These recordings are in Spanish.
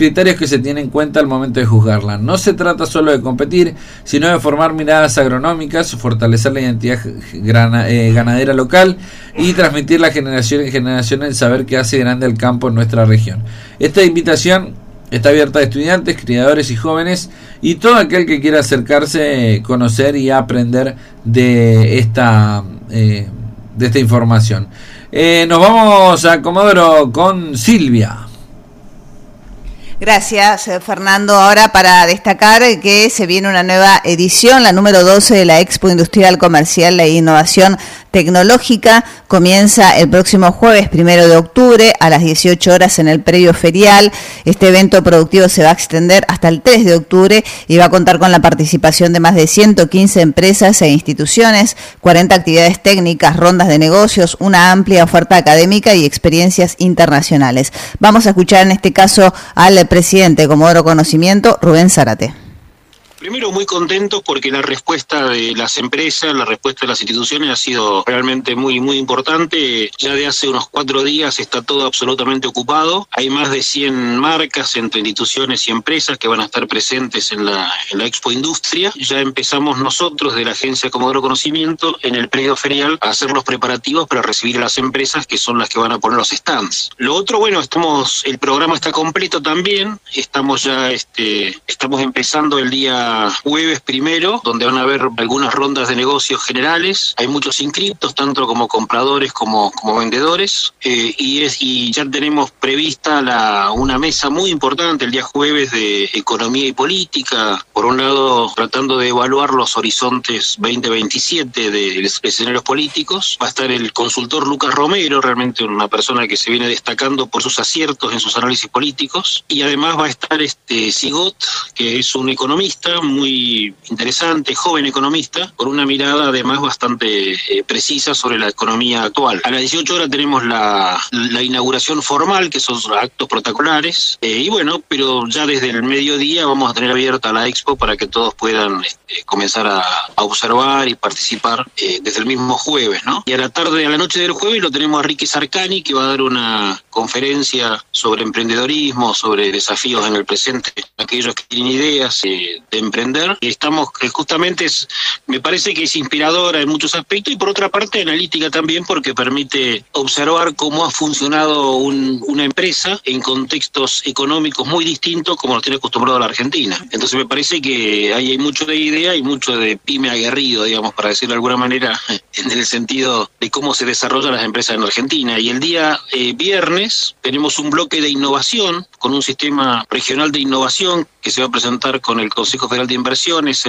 criterios que se tienen en cuenta al momento de juzgarla. No se trata solo de competir, sino de formar miradas agronómicas, fortalecer la identidad ganadera local y transmitir la generación en generación el saber que hace grande al campo en nuestra región. Esta invitación está abierta a estudiantes, criadores y jóvenes y todo aquel que quiera acercarse, conocer y aprender de esta información. Nos vamos a Comodoro con Silvia. Gracias, Fernando. Ahora para destacar que se viene una nueva edición, la número 12 de la Expo Industrial, Comercial e Innovación Tecnológica. Comienza el próximo jueves 1 de octubre a las 18 horas en el predio ferial. Este evento productivo se va a extender hasta el 3 de octubre y va a contar con la participación de más de 115 empresas e instituciones, 40 actividades técnicas, rondas de negocios, una amplia oferta académica y experiencias internacionales. Vamos a escuchar en este caso al presidente de Comodoro Conocimiento, Rubén Zárate. Primero, muy contentos porque la respuesta de las empresas, la respuesta de las instituciones ha sido realmente muy importante. Ya de hace unos 4 días está todo absolutamente ocupado. Hay más de 100 marcas entre instituciones y empresas que van a estar presentes en la Expo Industria. Ya empezamos nosotros de la agencia Comodoro Conocimiento en el predio ferial a hacer los preparativos para recibir a las empresas que son las que van a poner los stands. Lo otro, bueno, el programa está completo también. Estamos empezando el día jueves 1, donde van a haber algunas rondas de negocios generales. Hay muchos inscriptos, tanto como compradores como vendedores, y ya tenemos prevista una mesa muy importante el día jueves de economía y política. Por un lado, tratando de evaluar los horizontes 2027 de los escenarios políticos. Va a estar el consultor Lucas Romero, realmente una persona que se viene destacando por sus aciertos en sus análisis políticos, y además va a estar Sigot, que es un economista muy interesante, joven economista, con una mirada además bastante precisa sobre la economía actual. A las 18 horas tenemos la inauguración formal, que son actos protocolares, y bueno, pero ya desde el mediodía vamos a tener abierta la expo para que todos puedan comenzar a observar y participar desde el mismo jueves, ¿no? Y a la noche del jueves lo tenemos a Ricky Sarcani, que va a dar una conferencia sobre emprendedorismo, sobre desafíos en el presente, aquellos que tienen ideas de emprender. Estamos justamente, me parece que es inspiradora en muchos aspectos y por otra parte analítica también, porque permite observar cómo ha funcionado una empresa en contextos económicos muy distintos como nos tiene acostumbrado la Argentina. Entonces me parece que hay mucho de idea y mucho de pyme aguerrido, digamos, para decirlo de alguna manera, en el sentido de cómo se desarrollan las empresas en Argentina. Y el día viernes tenemos un bloque de innovación con un sistema regional de innovación que se va a presentar con el Consejo Federal de Inversiones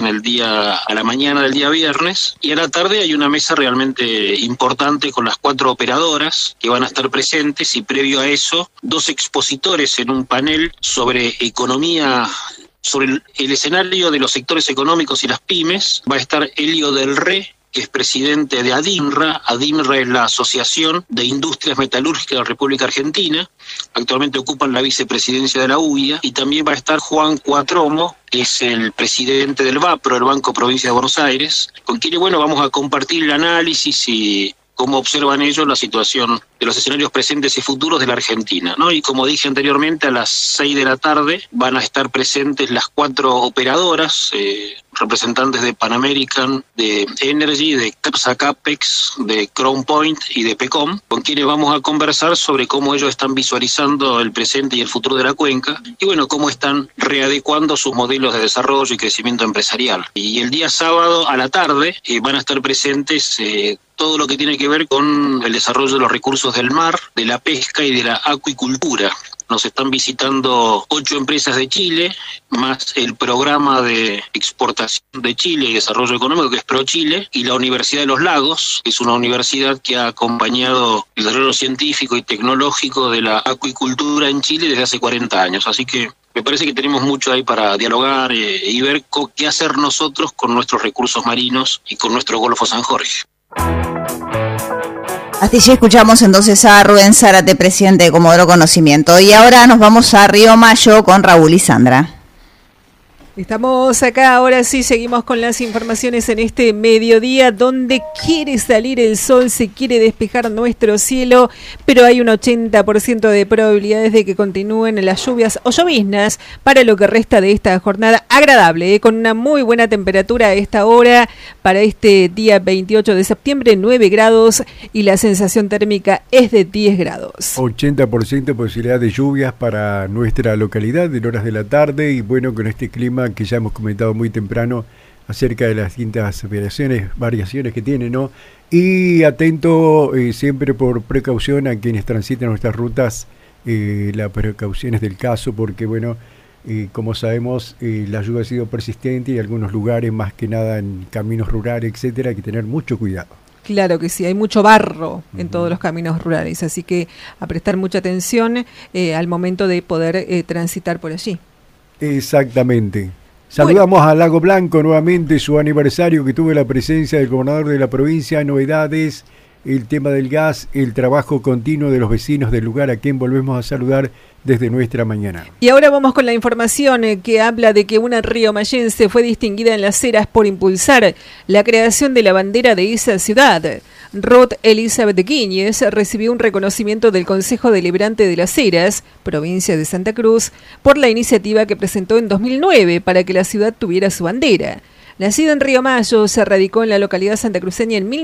a la mañana del día viernes, y a la tarde hay una mesa realmente importante con las 4 operadoras que van a estar presentes, y previo a eso 2 expositores en un panel sobre economía, sobre el escenario de los sectores económicos y las pymes. Va a estar Elio del Re, que es presidente de ADINRA. ADINRA es la Asociación de Industrias Metalúrgicas de la República Argentina. Actualmente ocupan la vicepresidencia de la UIA. Y también va a estar Juan Cuatromo, que es el presidente del BAPRO, el Banco Provincia de Buenos Aires, con quienes, bueno, vamos a compartir el análisis y cómo observan ellos la situación de los escenarios presentes y futuros de la Argentina, ¿no? Y como dije anteriormente, a las 6 de la tarde van a estar presentes las 4 operadoras, representantes de Pan American, de Energy, de CAPSA Capex, de Crown Point y de PECOM, con quienes vamos a conversar sobre cómo ellos están visualizando el presente y el futuro de la cuenca, y bueno, cómo están readecuando sus modelos de desarrollo y crecimiento empresarial. Y el día sábado a la tarde van a estar presentes todo lo que tiene que ver con el desarrollo de los recursos del mar, de la pesca y de la acuicultura. Nos están visitando 8 empresas de Chile, más el programa de exportación de Chile y desarrollo económico, que es ProChile, y la Universidad de los Lagos, que es una universidad que ha acompañado el desarrollo científico y tecnológico de la acuicultura en Chile desde hace 40 años. Así que me parece que tenemos mucho ahí para dialogar y ver qué hacer nosotros con nuestros recursos marinos y con nuestro Golfo San Jorge. Hasta allí escuchamos entonces a Rubén Zárate, presidente de Comodoro Conocimiento. Y ahora nos vamos a Río Mayo con Raúl y Sandra. Estamos acá, ahora sí, seguimos con las informaciones en este mediodía donde quiere salir el sol, se quiere despejar nuestro cielo, pero hay un 80% de probabilidades de que continúen las lluvias o lloviznas para lo que resta de esta jornada agradable, con una muy buena temperatura a esta hora para este día 28 de septiembre, 9 grados y la sensación térmica es de 10 grados. 80% posibilidad de lluvias para nuestra localidad en horas de la tarde y bueno, con este clima que ya hemos comentado muy temprano acerca de las distintas variaciones que tiene, ¿no? Y atento siempre por precaución a quienes transitan nuestras rutas, las precauciones del caso, porque bueno, como sabemos, la lluvia ha sido persistente y en algunos lugares, más que nada en caminos rurales, etcétera, hay que tener mucho cuidado. Claro que sí, hay mucho barro en todos los caminos rurales, así que a prestar mucha atención al momento de poder transitar por allí. Exactamente. Saludamos a Lago Blanco nuevamente, su aniversario, que tuvo la presencia del gobernador de la provincia, novedades, el tema del gas, el trabajo continuo de los vecinos del lugar, a quien volvemos a saludar desde nuestra mañana. Y ahora vamos con la información que habla de que una riomayense fue distinguida en Las Heras por impulsar la creación de la bandera de esa ciudad. Ruth Elizabeth Guíñez recibió un reconocimiento del Consejo Deliberante de Las Heras, provincia de Santa Cruz, por la iniciativa que presentó en 2009 para que la ciudad tuviera su bandera. Nacida en Río Mayo, se radicó en la localidad santacruceña en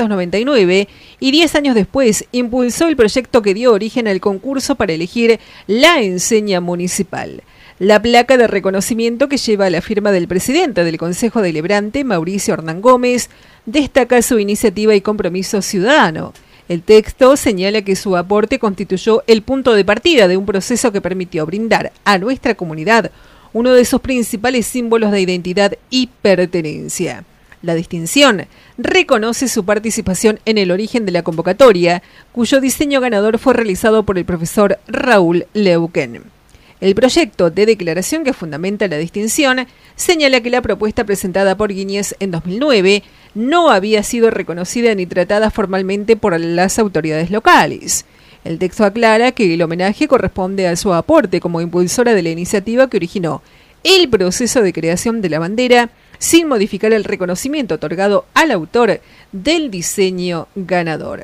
1999 y 10 años después impulsó el proyecto que dio origen al concurso para elegir la enseña municipal. La placa de reconocimiento, que lleva la firma del presidente del Consejo Deliberante, Mauricio Hernán Gómez, destaca su iniciativa y compromiso ciudadano. El texto señala que su aporte constituyó el punto de partida de un proceso que permitió brindar a nuestra comunidad uno de sus principales símbolos de identidad y pertenencia. La distinción reconoce su participación en el origen de la convocatoria, cuyo diseño ganador fue realizado por el profesor Raúl Leuquén. El proyecto de declaración que fundamenta la distinción señala que la propuesta presentada por Guíñez en 2009 no había sido reconocida ni tratada formalmente por las autoridades locales. El texto aclara que el homenaje corresponde a su aporte como impulsora de la iniciativa que originó el proceso de creación de la bandera, sin modificar el reconocimiento otorgado al autor del diseño ganador.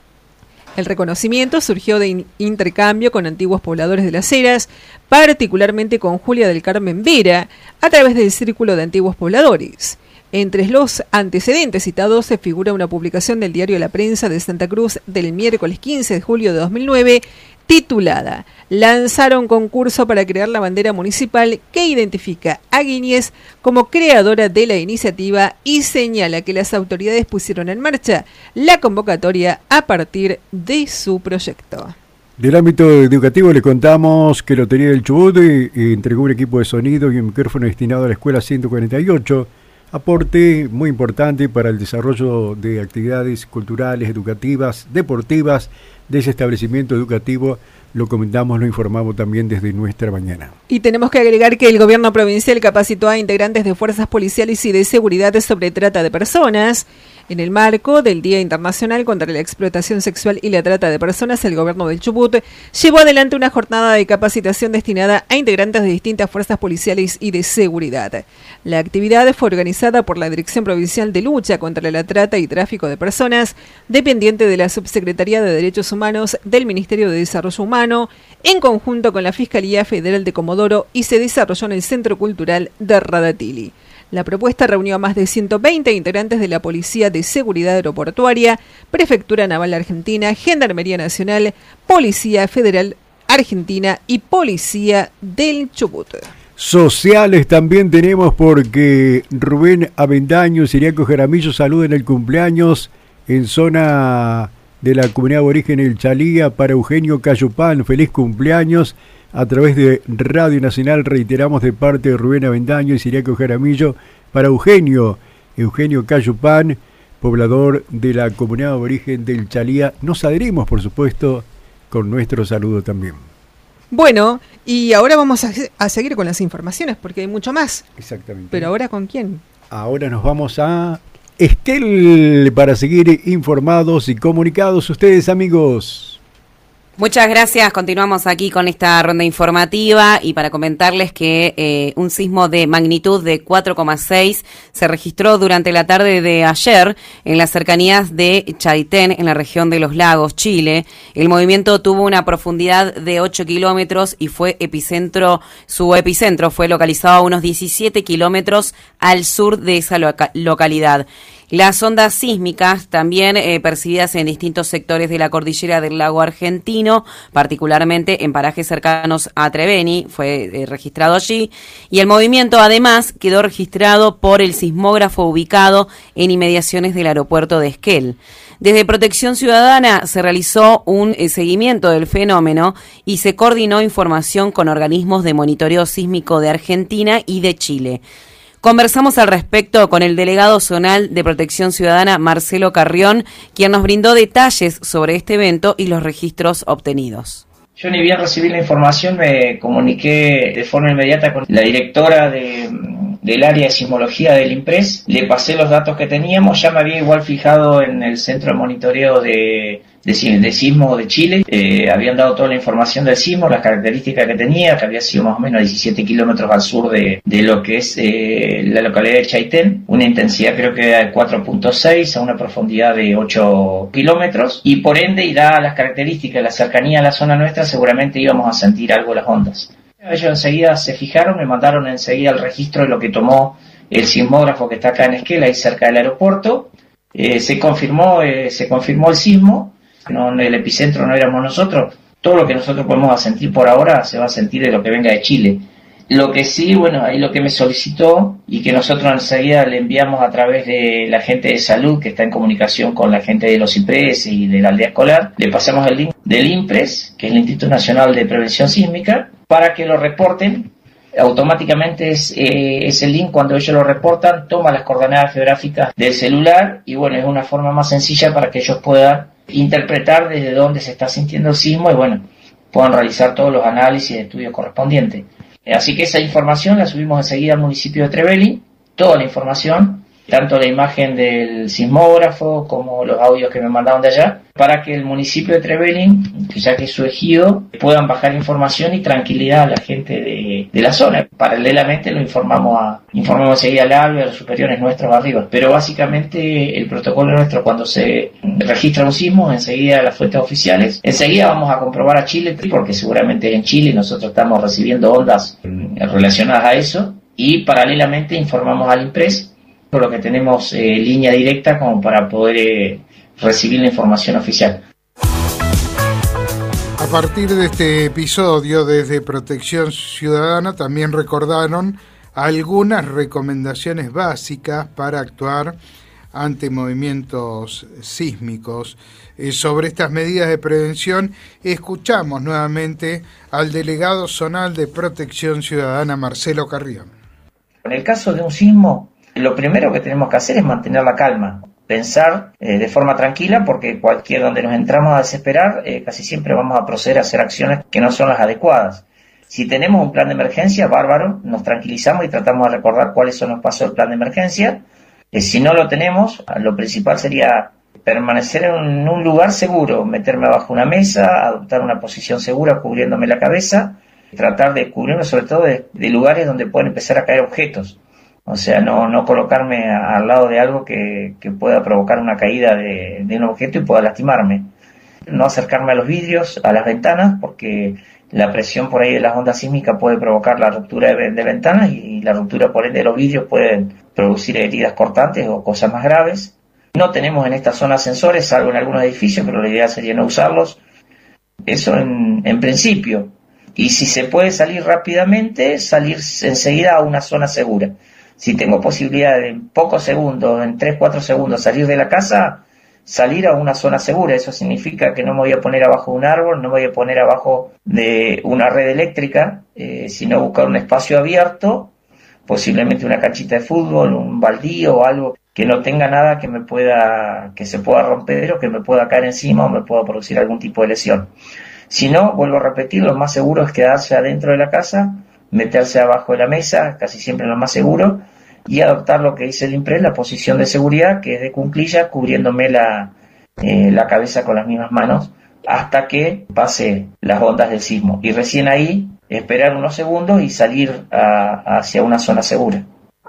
El reconocimiento surgió de intercambio con antiguos pobladores de Las Heras, particularmente con Julia del Carmen Vera, a través del Círculo de Antiguos Pobladores. Entre los antecedentes citados se figura una publicación del diario La Prensa de Santa Cruz del miércoles 15 de julio de 2009, titulada «Lanzaron concurso para crear la bandera municipal», que identifica a Guíñez como creadora de la iniciativa y señala que las autoridades pusieron en marcha la convocatoria a partir de su proyecto. Del ámbito educativo le contamos que Lotería del Chubut entregó un equipo de sonido y un micrófono destinado a la escuela 148, aporte muy importante para el desarrollo de actividades culturales, educativas, deportivas de ese establecimiento educativo. Lo comentamos, lo informamos también desde nuestra mañana. Y tenemos que agregar que el gobierno provincial capacitó a integrantes de fuerzas policiales y de seguridad sobre trata de personas. En el marco del Día Internacional contra la Explotación Sexual y la Trata de Personas, el gobierno del Chubut llevó adelante una jornada de capacitación destinada a integrantes de distintas fuerzas policiales y de seguridad. La actividad fue organizada por la Dirección Provincial de Lucha contra la Trata y Tráfico de Personas, dependiente de la Subsecretaría de Derechos Humanos del Ministerio de Desarrollo Humano, en conjunto con la Fiscalía Federal de Comodoro, y se desarrolló en el Centro Cultural de Radatili. La propuesta reunió a más de 120 integrantes de la Policía de Seguridad Aeroportuaria, Prefectura Naval Argentina, Gendarmería Nacional, Policía Federal Argentina y Policía del Chubut. Sociales también tenemos, porque Rubén Avendaño y Siriaco Jaramillo saludan el cumpleaños en zona de la comunidad aborigen El Chalía para Eugenio Cayupán. Feliz cumpleaños. A través de Radio Nacional reiteramos de parte de Rubén Avendaño y Siriaco Jaramillo para Eugenio Cayupán, poblador de la comunidad aborigen del Chalía. Nos adherimos, por supuesto, con nuestro saludo también. Bueno, y ahora vamos a seguir con las informaciones, porque hay mucho más. Exactamente. Pero ahora, ¿con quién? Ahora nos vamos a Esquel para seguir informados y comunicados ustedes, amigos. Muchas gracias. Continuamos aquí con esta ronda informativa y para comentarles que un sismo de magnitud de 4,6 se registró durante la tarde de ayer en las cercanías de Chaitén, en la región de Los Lagos, Chile. El movimiento tuvo una profundidad de 8 kilómetros y su epicentro fue localizado a unos 17 kilómetros al sur de esa localidad. Las ondas sísmicas también percibidas en distintos sectores de la cordillera del lago argentino, particularmente en parajes cercanos a Treveni, fue registrado allí, y el movimiento además quedó registrado por el sismógrafo ubicado en inmediaciones del aeropuerto de Esquel. Desde Protección Ciudadana se realizó un seguimiento del fenómeno y se coordinó información con organismos de monitoreo sísmico de Argentina y de Chile. Conversamos al respecto con el delegado zonal de Protección Ciudadana, Marcelo Carrión, quien nos brindó detalles sobre este evento y los registros obtenidos. Yo ni bien recibí la información, me comuniqué de forma inmediata con la directora del área de sismología del INPRES, le pasé los datos que teníamos, ya me había igual fijado en el centro de monitoreo de sismo de Chile, habían dado toda la información del sismo, las características que tenía, que había sido más o menos 17 kilómetros al sur de lo que es la localidad de Chaitén, una intensidad creo que era de 4.6 a una profundidad de 8 kilómetros, y por ende, y dadas las características, la cercanía a la zona nuestra, seguramente íbamos a sentir algo las ondas. Ellos enseguida se fijaron, me mandaron enseguida el registro de lo que tomó el sismógrafo que está acá en Esquel, ahí cerca del aeropuerto, se confirmó el sismo. No, el epicentro no éramos nosotros, todo lo que nosotros podemos sentir por ahora se va a sentir de lo que venga de Chile. Lo que sí, bueno, ahí lo que me solicitó y que nosotros enseguida le enviamos a través de la gente de salud que está en comunicación con la gente de los IPRES y de la aldea escolar, le pasamos el link del INPRES, que es el Instituto Nacional de Prevención Sísmica, para que lo reporten. Automáticamente ese link, cuando ellos lo reportan, toma las coordenadas geográficas del celular y bueno, es una forma más sencilla para que ellos puedan interpretar desde dónde se está sintiendo el sismo y bueno, puedan realizar todos los análisis y estudios correspondientes. Así que esa información la subimos enseguida al municipio de Treveni, toda la información, tanto la imagen del sismógrafo como los audios que me mandaron de allá, para que el municipio de Treveni, ya que es su ejido, puedan bajar información y tranquilidad a la gente de la zona. Paralelamente lo informamos enseguida al ALBE, a los superiores nuestros arriba. Pero básicamente el protocolo nuestro, cuando se registra un sismo, enseguida a las fuentes oficiales, enseguida vamos a comprobar a Chile, porque seguramente en Chile nosotros estamos recibiendo ondas relacionadas a eso, y paralelamente informamos al INPRES, por lo que tenemos línea directa como para poder recibir la información oficial. A partir de este episodio, desde Protección Ciudadana también recordaron algunas recomendaciones básicas para actuar ante movimientos sísmicos. Sobre estas medidas de prevención, escuchamos nuevamente al delegado zonal de Protección Ciudadana, Marcelo Carrión. En el caso de un sismo, lo primero que tenemos que hacer es mantener la calma, pensar de forma tranquila, porque donde nos entramos a desesperar, casi siempre vamos a proceder a hacer acciones que no son las adecuadas. Si tenemos un plan de emergencia, bárbaro, nos tranquilizamos y tratamos de recordar cuáles son los pasos del plan de emergencia. Si no lo tenemos, lo principal sería permanecer en un lugar seguro, meterme abajo una mesa, adoptar una posición segura cubriéndome la cabeza, tratar de cubrirme sobre todo de lugares donde pueden empezar a caer objetos. O sea, no colocarme al lado de algo que pueda provocar una caída de un objeto y pueda lastimarme. No acercarme a los vidrios, a las ventanas, porque la presión por ahí de las ondas sísmicas puede provocar la ruptura de ventanas y la ruptura por ende de los vidrios puede producir heridas cortantes o cosas más graves. No tenemos en esta zona ascensores, salvo en algunos edificios, pero la idea sería no usarlos. Eso en principio. Y si se puede salir rápidamente, salir enseguida a una zona segura. Si tengo posibilidad de en pocos segundos, en 3-4 segundos, salir de la casa, salir a una zona segura. Eso significa que no me voy a poner abajo de un árbol, no me voy a poner abajo de una red eléctrica, sino buscar un espacio abierto, posiblemente una canchita de fútbol, un baldío o algo que no tenga nada que se pueda romper o que me pueda caer encima o me pueda producir algún tipo de lesión. Si no, vuelvo a repetir, lo más seguro es quedarse adentro de la casa, meterse abajo de la mesa, casi siempre lo más seguro, y adoptar lo que dice el INPRES, la posición de seguridad, que es de cuclillas, cubriéndome la cabeza con las mismas manos, hasta que pase las ondas del sismo. Y recién ahí esperar unos segundos y salir hacia una zona segura.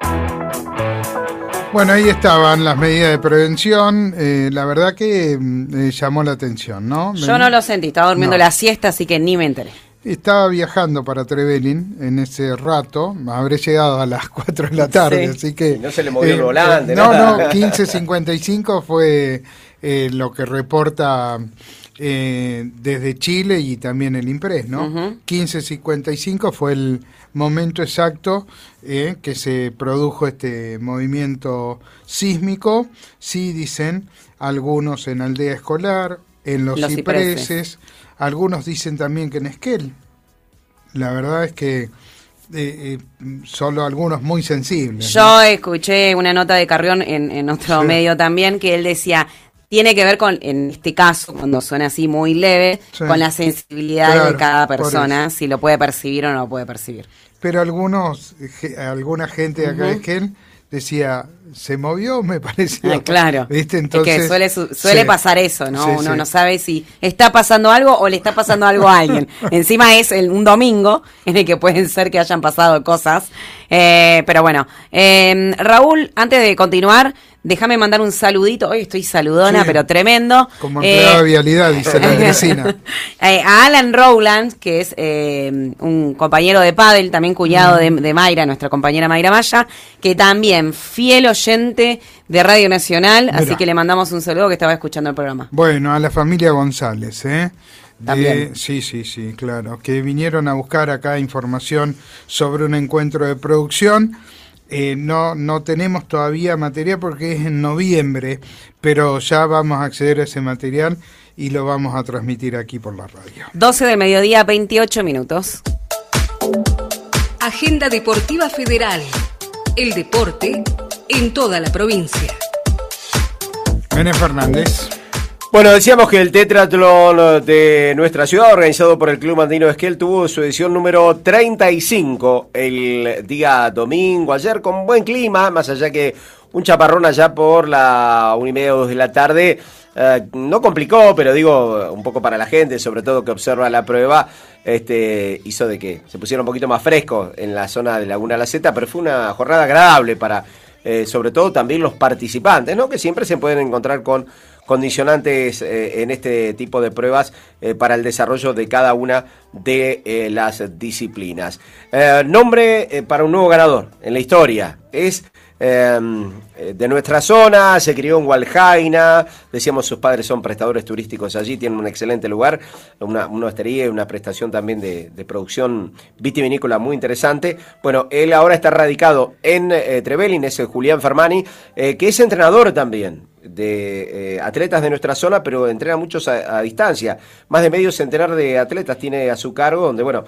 Bueno, ahí estaban las medidas de prevención. La verdad que llamó la atención, ¿no? Yo no lo sentí, estaba durmiendo la siesta, así que ni me enteré. Estaba viajando para Trevelin en ese rato, habré llegado a las 4 de la tarde, sí. Así que... Y no se le movió el volante, no, nada. 15:55 fue lo que reporta desde Chile y también el INPRES, ¿no? 15:55 fue el momento exacto que se produjo este movimiento sísmico. Sí, dicen algunos en Aldea Escolar, en los cipreses. Algunos dicen también que en Esquel. La verdad es que solo algunos muy sensibles. Yo, ¿no? Escuché una nota de Carrión en otro medio también, que él decía, tiene que ver con, en este caso, cuando suena así muy leve, con la sensibilidad de cada persona, si lo puede percibir o no lo puede percibir. Pero alguna gente de acá de Esquel decía, se movió, me pareció. Claro, ¿viste? Entonces, es que suele pasar eso, ¿no? Sí, Uno no sabe si está pasando algo o le está pasando algo a alguien. Encima es un domingo en el que pueden ser que hayan pasado cosas. Pero bueno, Raúl, antes de continuar, déjame mandar un saludito. Hoy estoy saludona, pero tremendo. Como empleado de vialidad, dice la vecina. A Alan Rowland, que es un compañero de pádel, también cuñado de Mayra, nuestra compañera Mayra Maya, que también fiel oyente de Radio Nacional, Mirá. Así que le mandamos un saludo, que estaba escuchando el programa. Bueno, a la familia González, También. Sí, claro, que vinieron a buscar acá información sobre un encuentro de producción. No tenemos todavía material porque es en noviembre, pero ya vamos a acceder a ese material y lo vamos a transmitir aquí por la radio. 12 del mediodía, 28 minutos. Agenda Deportiva Federal. El deporte en toda la provincia. Bené Fernández. Bueno, decíamos que el tetratlón de nuestra ciudad, organizado por el Club Andino de Esquel, tuvo su edición número 35 el día domingo, ayer con buen clima, más allá que un chaparrón allá por la 1:30 o 2 de la tarde, no complicó, pero digo, un poco para la gente, sobre todo que observa la prueba, hizo de que se pusiera un poquito más fresco en la zona de Laguna La Zeta, pero fue una jornada agradable para, sobre todo también los participantes, ¿no? Que siempre se pueden encontrar con condicionantes en este tipo de pruebas para el desarrollo de cada una de las disciplinas. Nombre para un nuevo ganador en la historia es de nuestra zona, se crió en Hualjaina, decíamos sus padres son prestadores turísticos allí, tienen un excelente lugar, una hostería y una prestación también de producción vitivinícola muy interesante. Bueno, él ahora está radicado en Trevelin, es Julián Fermani, que es entrenador también de atletas de nuestra zona, pero entrena muchos a distancia. Más de medio centenar de atletas tiene a su cargo, donde bueno,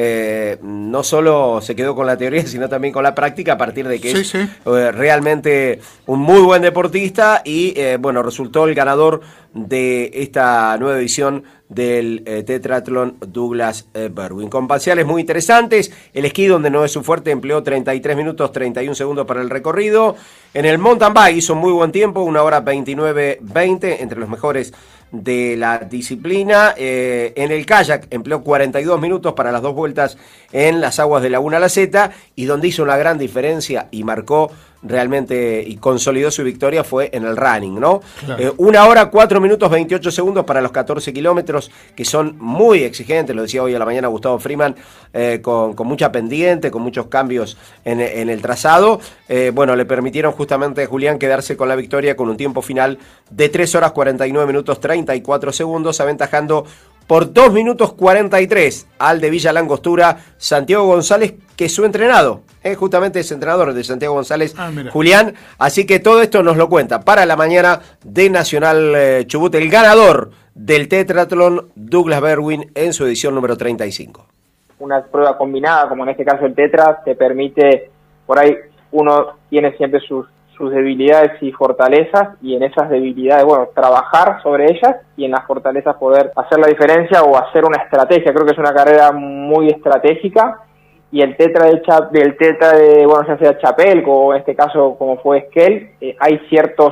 no solo se quedó con la teoría, sino también con la práctica, a partir de que es realmente un muy buen deportista y bueno, resultó el ganador de esta nueva edición del tetratlón Douglas Berwin, con parciales muy interesantes. El esquí, donde no es su fuerte, empleó 33 minutos 31 segundos para el recorrido. En el mountain bike hizo muy buen tiempo, 1 hora 29:20, entre los mejores de la disciplina. En el kayak empleó 42 minutos para las 2 vueltas en las aguas de Laguna La Zeta, y donde hizo una gran diferencia y marcó realmente y consolidó su victoria fue en el running, ¿no? Claro. 1 hora 4 minutos 28 segundos para los 14 kilómetros, que son muy exigentes, lo decía hoy a la mañana Gustavo Freeman, con mucha pendiente, con muchos cambios en el trazado. Bueno, le permitieron justamente a Julián quedarse con la victoria con un tiempo final de 3 horas 49 minutos 34 segundos, aventajando por 2 minutos 43 al de Villa Langostura, Santiago González, que es su entrenado, justamente es entrenador de Santiago González, Julián. Así que todo esto nos lo cuenta para la mañana de Nacional Chubut, el ganador del tetratlón Douglas Berwin en su edición número 35. Una prueba combinada, como en este caso el tetra, te permite, por ahí uno tiene siempre sus debilidades y fortalezas, y en esas debilidades, bueno, trabajar sobre ellas, y en las fortalezas poder hacer la diferencia o hacer una estrategia. Creo que es una carrera muy estratégica, y el tetra del tetra de, bueno, ya sea Chapelco o en este caso como fue Esquel, hay ciertos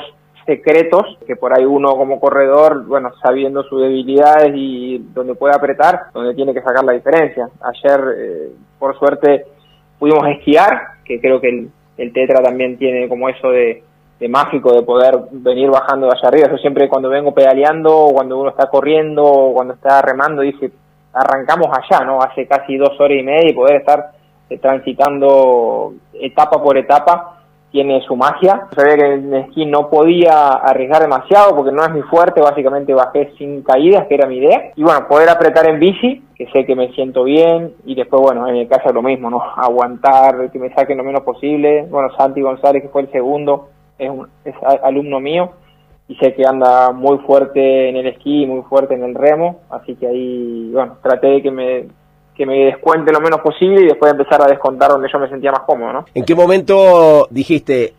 secretos que por ahí uno como corredor, bueno, sabiendo sus debilidades y donde puede apretar, donde tiene que sacar la diferencia. Ayer, por suerte, pudimos esquiar, que creo que el tetra también tiene como eso de mágico de poder venir bajando de allá arriba. Yo siempre cuando vengo pedaleando, o cuando uno está corriendo, o cuando está remando, dije, arrancamos allá, ¿no? Hace casi 2 horas y media y poder estar transitando etapa por etapa tiene su magia. Sabía que en esquí no podía arriesgar demasiado porque no es mi fuerte, básicamente bajé sin caídas, que era mi idea. Y bueno, poder apretar en bici, que sé que me siento bien, y después, bueno, en el caso es lo mismo, ¿no? Aguantar, que me saquen lo menos posible. Bueno, Santi González, que fue el segundo, es alumno mío, y sé que anda muy fuerte en el esquí, muy fuerte en el remo, así que ahí, bueno, traté de que me descuente lo menos posible y después empezar a descontar donde yo me sentía más cómodo, ¿no? ¿En qué momento dijiste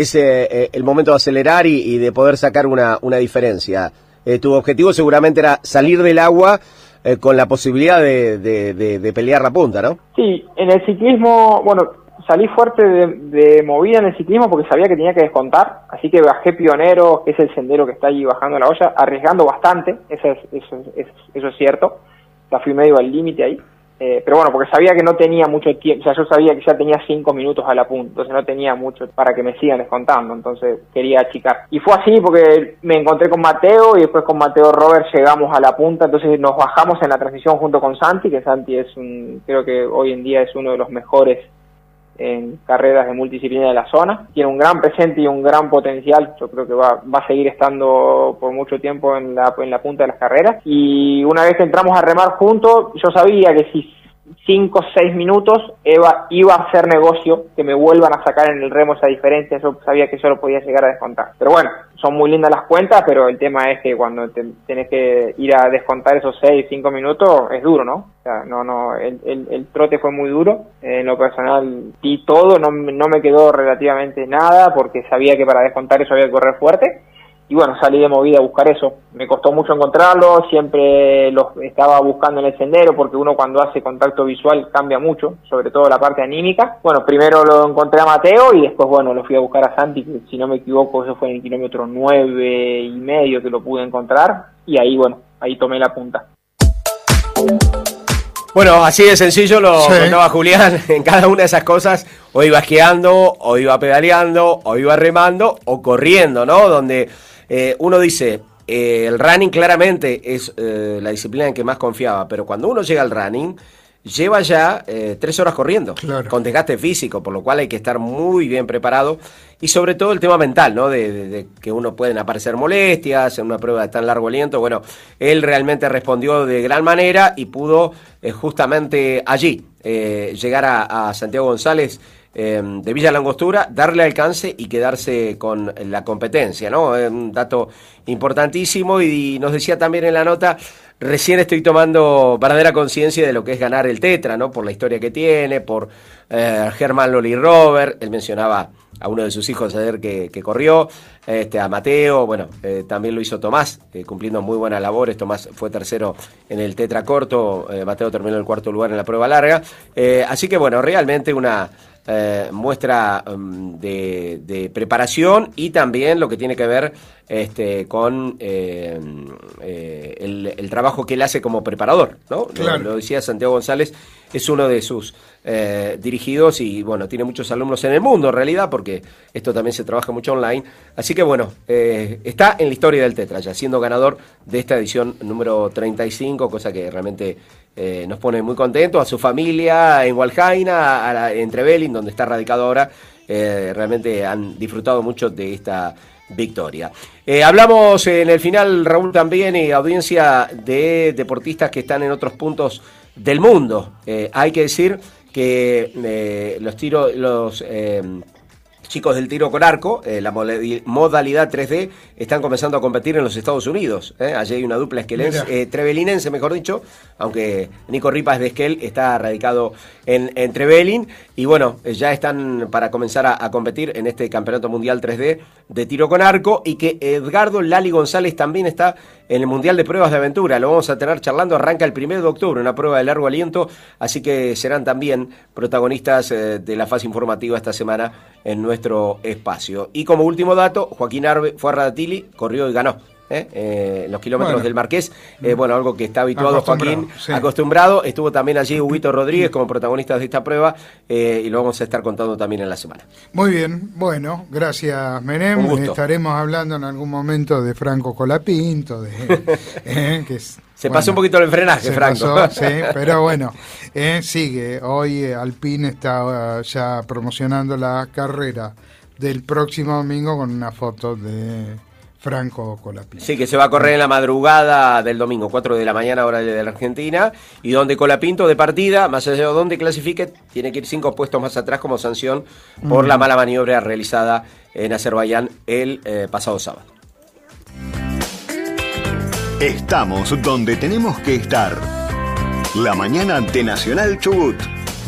el momento de acelerar y de poder sacar una diferencia? Tu objetivo seguramente era salir del agua con la posibilidad de pelear la punta, ¿no? Sí, en el ciclismo, bueno, salí fuerte de movida en el ciclismo porque sabía que tenía que descontar, así que bajé Pionero, que es el sendero que está ahí bajando la olla, arriesgando bastante, eso es cierto, o sea, fui medio al límite ahí, pero bueno, porque sabía que no tenía mucho tiempo, o sea, yo sabía que ya tenía 5 minutos a la punta, entonces no tenía mucho para que me sigan descontando, entonces quería achicar. Y fue así porque me encontré con Mateo y después con Mateo Robert llegamos a la punta, entonces nos bajamos en la transición junto con Santi, que Santi creo que hoy en día es uno de los mejores en carreras de multidisciplina de la zona, tiene un gran presente y un gran potencial, yo creo que va a seguir estando por mucho tiempo en la punta de las carreras, y una vez que entramos a remar juntos, yo sabía que si 5 o 6 minutos iba a hacer negocio, que me vuelvan a sacar en el remo esa diferencia, yo sabía que yo lo podía llegar a descontar, pero bueno, son muy lindas las cuentas, pero el tema es que cuando tenés que ir a descontar esos 6, 5 minutos, es duro, ¿no? O sea, el trote fue muy duro, en lo personal di todo, no me quedó relativamente nada, porque sabía que para descontar eso había que correr fuerte, y bueno, salí de movida a buscar eso. Me costó mucho encontrarlo, siempre los estaba buscando en el sendero, porque uno cuando hace contacto visual cambia mucho, sobre todo la parte anímica. Bueno, primero lo encontré a Mateo y después, bueno, lo fui a buscar a Santi, que si no me equivoco, eso fue en el kilómetro 9,5 que lo pude encontrar, y ahí, bueno, ahí tomé la punta. Bueno, así de sencillo lo contaba Julián, en cada una de esas cosas, o iba esquiando, o iba pedaleando, o iba remando, o corriendo, ¿no? Donde uno dice, el running claramente es la disciplina en que más confiaba, pero cuando uno llega al running, lleva ya 3 horas corriendo, claro, con desgaste físico, por lo cual hay que estar muy bien preparado, y sobre todo el tema mental, ¿no? De que uno pueden aparecer molestias en una prueba de tan largo aliento. Bueno, él realmente respondió de gran manera y pudo justamente allí llegar a Santiago González de Villa Langostura, darle alcance y quedarse con la competencia, ¿no? Un dato importantísimo, y nos decía también en la nota, recién estoy tomando verdadera conciencia de lo que es ganar el tetra, ¿no? Por la historia que tiene, por Germán Loli Robert, él mencionaba a uno de sus hijos ayer que corrió, a Mateo, bueno, también lo hizo Tomás, cumpliendo muy buenas labores. Tomás fue tercero en el tetra corto, Mateo terminó en el 4º lugar en la prueba larga, así que bueno, realmente una muestra de preparación, y también lo que tiene que ver con el trabajo que él hace como preparador, ¿no? Claro. Lo decía Santiago González, es uno de sus dirigidos, y bueno, tiene muchos alumnos en el mundo en realidad, porque esto también se trabaja mucho online, así que bueno, está en la historia del tetra, ya siendo ganador de esta edición número 35, cosa que realmente nos pone muy contentos, a su familia en Hualjaina, en Trevelin, donde está radicado ahora. Realmente han disfrutado mucho de esta victoria. Hablamos en el final, Raúl, también, audiencia, de deportistas que están en otros puntos del mundo. Hay que decir que los chicos del tiro con arco, la modalidad 3D, están comenzando a competir en los Estados Unidos. Allí hay una dupla trevelinense, mejor dicho, aunque Nico Ripas de Esquel está radicado en Trevelin, y bueno, ya están para comenzar a competir en este Campeonato Mundial 3D de tiro con arco, y que Edgardo Lali González también está en el Mundial de Pruebas de Aventura. Lo vamos a tener charlando, arranca el 1 de octubre, una prueba de largo aliento, así que serán también protagonistas de la fase informativa esta semana en nuestro nuestro espacio. Y como último dato, Joaquín Arbe fue a Radatili, corrió y ganó. Los kilómetros del Marqués, algo que está habituado Joaquín, acostumbrado. Estuvo también allí Huguito Rodríguez como protagonista de esta prueba, y lo vamos a estar contando también en la semana. Muy bien, bueno, gracias Menem. Estaremos hablando en algún momento de Franco Colapinto, que es, se pasó un poquito el frenaje, Franco. Pasó, sí, pero bueno, sigue. Hoy Alpine está ya promocionando la carrera del próximo domingo con una foto de Franco Colapinto. Sí, que se va a correr en la madrugada del domingo, 4 de la mañana, hora de la Argentina, y donde Colapinto de partida, más allá de donde clasifique, tiene que ir 5 puestos más atrás como sanción por la mala maniobra realizada en Azerbaiyán el pasado sábado. Estamos donde tenemos que estar. La mañana de Nacional Chubut.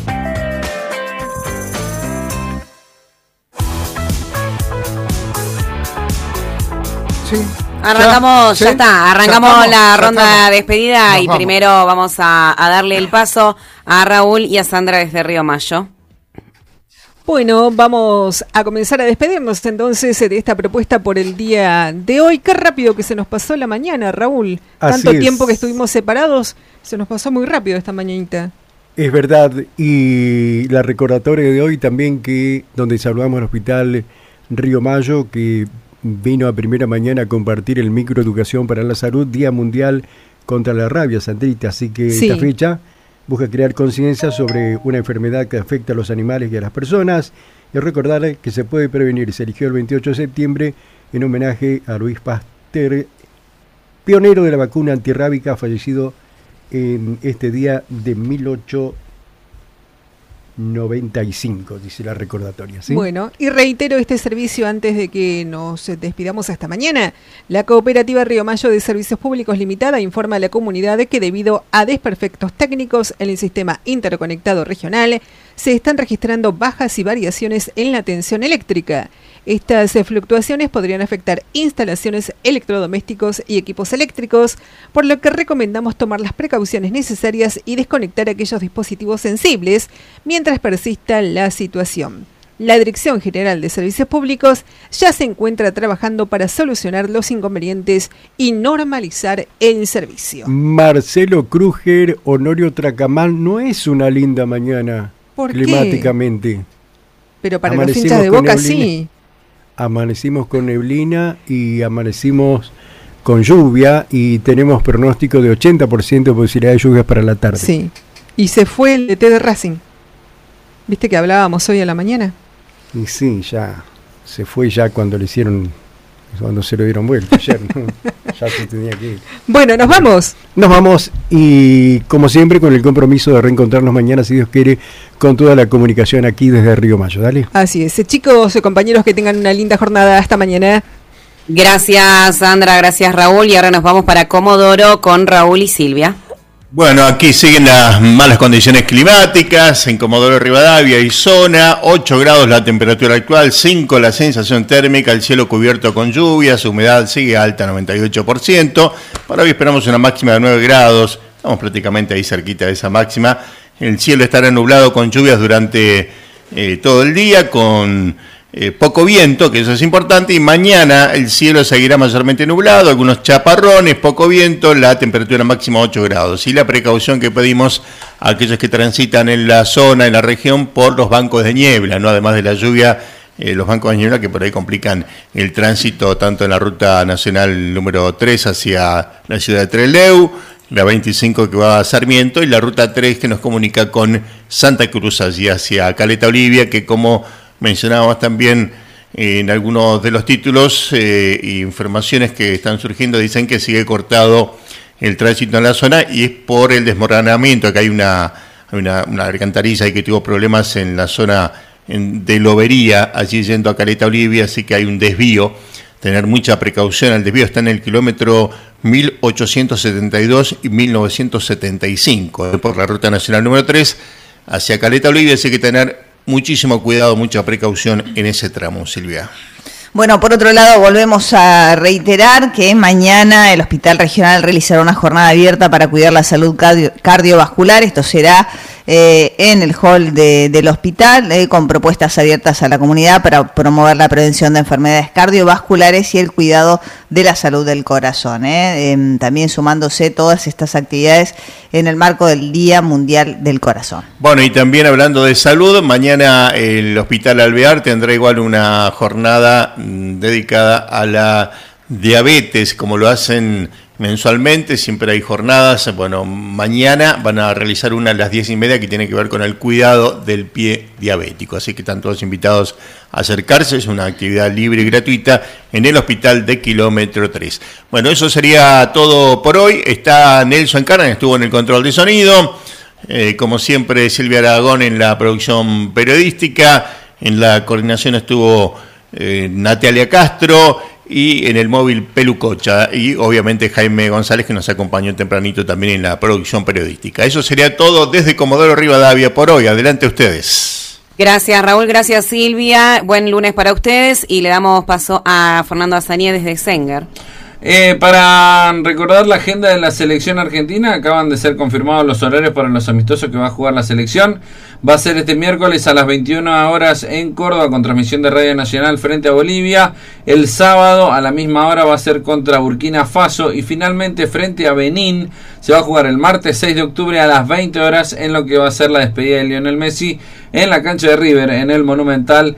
Sí. Arrancamos, ya está, arrancamos la ronda de despedida y primero vamos a darle el paso a Raúl y a Sandra desde Río Mayo. Bueno, vamos a comenzar a despedirnos entonces de esta propuesta por el día de hoy. Qué rápido que se nos pasó la mañana, Raúl. Tanto tiempo que estuvimos separados, se nos pasó muy rápido esta mañanita. Es verdad, y la recordatoria de hoy también que donde saludamos al Hospital Río Mayo, que vino a primera mañana a compartir el Microeducación para la Salud, Día Mundial contra la Rabia, Sandrita. Así que esta fecha busca crear conciencia sobre una enfermedad que afecta a los animales y a las personas, y recordar que se puede prevenir. Se eligió el 28 de septiembre en homenaje a Luis Pasteur, pionero de la vacuna antirrábica, fallecido en este día de 1895, dice la recordatoria, ¿sí? Bueno, y reitero este servicio antes de que nos despidamos hasta mañana. La Cooperativa Río Mayo de Servicios Públicos Limitada informa a la comunidad que debido a desperfectos técnicos en el sistema interconectado regional, se están registrando bajas y variaciones en la tensión eléctrica. Estas fluctuaciones podrían afectar instalaciones electrodomésticos y equipos eléctricos, por lo que recomendamos tomar las precauciones necesarias y desconectar aquellos dispositivos sensibles mientras persista la situación. La Dirección General de Servicios Públicos ya se encuentra trabajando para solucionar los inconvenientes y normalizar el servicio. Marcelo Kruger, Honorio Tracamán, no es una linda mañana climáticamente. ¿Qué? Pero para los hinchas de Boca sí. Amanecimos con neblina y amanecimos con lluvia y tenemos pronóstico de 80% de posibilidad de lluvias para la tarde. Sí, y se fue el DT de Racing. ¿Viste que hablábamos hoy a la mañana? Y sí, ya se fue ya cuando se lo dieron vuelta ayer, ¿no? Ya se tenía que ir. Bueno, nos vamos. Nos vamos y como siempre con el compromiso de reencontrarnos mañana, si Dios quiere, con toda la comunicación aquí desde Río Mayo. Dale. Así es. Chicos, compañeros, que tengan una linda jornada. Hasta mañana. Gracias, Sandra. Gracias, Raúl. Y ahora nos vamos para Comodoro con Raúl y Silvia. Bueno, aquí siguen las malas condiciones climáticas en Comodoro Rivadavia y zona, 8 grados la temperatura actual, 5 la sensación térmica, el cielo cubierto con lluvias, humedad sigue alta, 98%, para hoy esperamos una máxima de 9 grados, estamos prácticamente ahí cerquita de esa máxima, el cielo estará nublado con lluvias durante todo el día, con poco viento, que eso es importante, y mañana el cielo seguirá mayormente nublado, algunos chaparrones, poco viento, la temperatura máxima 8 grados. Y la precaución que pedimos a aquellos que transitan en la zona, en la región, por los bancos de niebla, ¿no? Además de la lluvia, los bancos de niebla que por ahí complican el tránsito tanto en la ruta nacional número 3 hacia la ciudad de Trelew, la 25 que va a Sarmiento, y la ruta 3 que nos comunica con Santa Cruz allí hacia Caleta Olivia, que como mencionábamos también en algunos de los títulos e informaciones que están surgiendo, dicen que sigue cortado el tránsito en la zona y es por el desmoronamiento, que hay una alcantarilla y que tuvo problemas en la zona de Lobería, allí yendo a Caleta Olivia, así que hay un desvío, tener mucha precaución. El desvío está en el kilómetro 1872 y 1975, por la ruta nacional número 3 hacia Caleta Olivia, así que tener muchísimo cuidado, mucha precaución en ese tramo, Silvia. Bueno, por otro lado, volvemos a reiterar que mañana el Hospital Regional realizará una jornada abierta para cuidar la salud cardiovascular. Esto será en el hall del hospital, con propuestas abiertas a la comunidad para promover la prevención de enfermedades cardiovasculares y el cuidado de la salud del corazón. También sumándose todas estas actividades en el marco del Día Mundial del Corazón. Bueno, y también hablando de salud, mañana el Hospital Alvear tendrá igual una jornada dedicada a la diabetes, como lo hacen mensualmente, siempre hay jornadas. Bueno, mañana van a realizar una a las 10:30 que tiene que ver con el cuidado del pie diabético, así que están todos invitados a acercarse. Es una actividad libre y gratuita en el hospital de Kilómetro 3. Bueno, eso sería todo por hoy. Está Nelson Carnan, estuvo en el control de sonido, como siempre Silvia Aragón en la producción periodística, en la coordinación estuvo Natalia Castro, y en el móvil Pelucocha, y obviamente Jaime González, que nos acompañó tempranito también en la producción periodística. Eso sería todo desde Comodoro Rivadavia por hoy. Adelante ustedes. Gracias, Raúl. Gracias, Silvia. Buen lunes para ustedes, y le damos paso a Fernando Azañé desde Senger. Para recordar la agenda de la selección argentina, acaban de ser confirmados los horarios para los amistosos que va a jugar la selección. Va a ser este miércoles a las 21 horas en Córdoba, con transmisión de Radio Nacional frente a Bolivia. El sábado a la misma hora va a ser contra Burkina Faso, y finalmente frente a Benín se va a jugar el martes 6 de octubre a las 20 horas en lo que va a ser la despedida de Lionel Messi en la cancha de River, en el Monumental.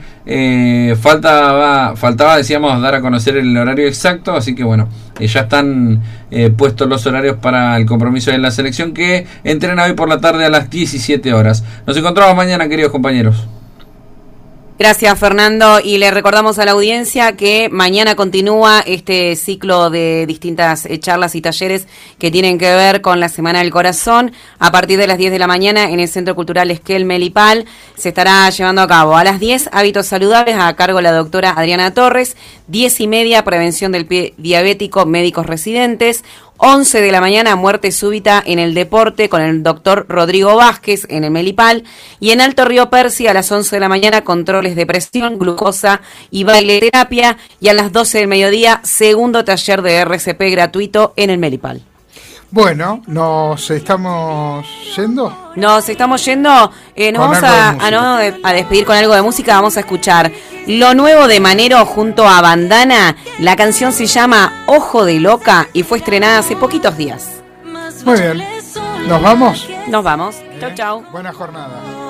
Faltaba, decíamos, dar a conocer el horario exacto, así que bueno, ya están puestos los horarios para el compromiso de la selección, que entrena hoy por la tarde a las 17 horas. Nos encontramos mañana, queridos compañeros. Gracias, Fernando, y le recordamos a la audiencia que mañana continúa este ciclo de distintas charlas y talleres que tienen que ver con la Semana del Corazón. A partir de las 10 de la mañana en el Centro Cultural Esquel Melipal se estará llevando a cabo a las 10 hábitos saludables a cargo de la doctora Adriana Torres, 10:30 prevención del pie diabético, médicos residentes, 11 de la mañana, muerte súbita en el deporte con el doctor Rodrigo Vázquez en el Melipal, y en Alto Río Percy a las 11 de la mañana, controles de presión, glucosa y baileterapia, y a las 12 del mediodía, segundo taller de RCP gratuito en el Melipal. Bueno, nos estamos yendo. Nos vamos a despedir con algo de música. Vamos a escuchar lo nuevo de Manero junto a Bandana. La canción se llama Ojo de Loca y fue estrenada hace poquitos días. Muy bien. ¿Nos vamos? Nos vamos. Chau, chau. Buena jornada.